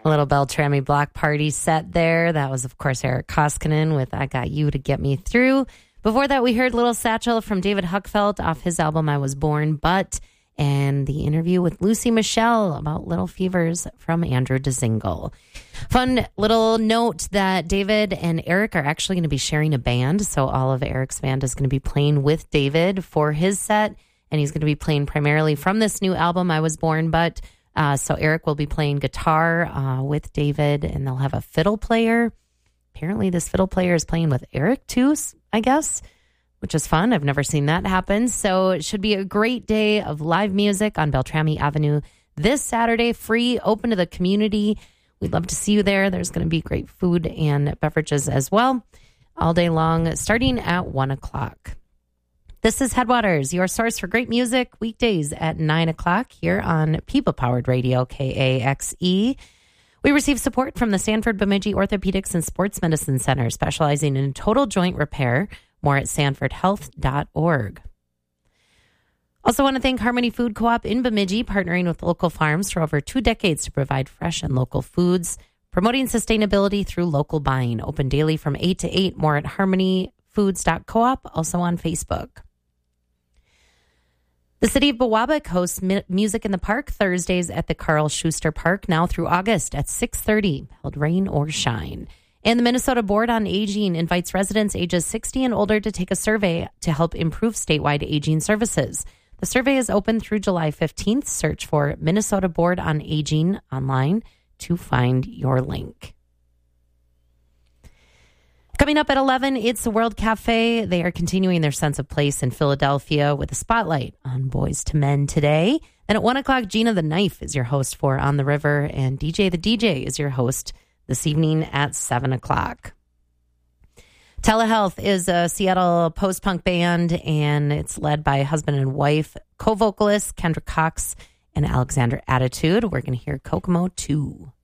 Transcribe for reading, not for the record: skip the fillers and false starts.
A little Beltrami Block Party set there. That was, of course, Eric Koskinen with I Got You to Get Me Through. Before that, we heard Little Satchel from David Huckfeld off his album I Was Born But, and the interview with Lucy Michelle about Little Fevers from Andrew DeZingle. Fun little note that David and Eric are actually going to be sharing a band. So all of Eric's band is going to be playing with David for his set, and he's going to be playing primarily from this new album, I Was Born But. So Eric will be playing guitar with David, and they'll have a fiddle player. Apparently this fiddle player is playing with Eric too, I guess, which is fun. I've never seen that happen. So it should be a great day of live music on Beltrami Avenue this Saturday, free, open to the community. We'd love to see you there. There's going to be great food and beverages as well all day long, starting at 1 o'clock. This is Headwaters, your source for great music, weekdays at 9 o'clock here on People-Powered Radio, KAXE. We receive support from the Sanford Bemidji Orthopedics and Sports Medicine Center, specializing in total joint repair. More at sanfordhealth.org. Also want to thank Harmony Food Co-op in Bemidji, partnering with local farms for over 2 decades to provide fresh and local foods, promoting sustainability through local buying. Open daily from 8 to 8. More at harmonyfoods.coop, also on Facebook. The city of Biwabik hosts Music in the Park Thursdays at the Carl Schuster Park now through August at 6:30, held rain or shine. And the Minnesota Board on Aging invites residents ages 60 and older to take a survey to help improve statewide aging services. The survey is open through July 15th. Search for Minnesota Board on Aging online to find your link. Coming up at 11, it's the World Cafe. They are continuing their sense of place in Philadelphia with a spotlight on Boys to Men today. And at 1 o'clock, Gina the Knife is your host for On the River, and DJ the DJ is your host this evening at 7 o'clock. Telehealth is a Seattle post-punk band, and it's led by husband and wife, co-vocalists Kendra Cox and Alexander Attitude. We're going to hear Kokomo 2.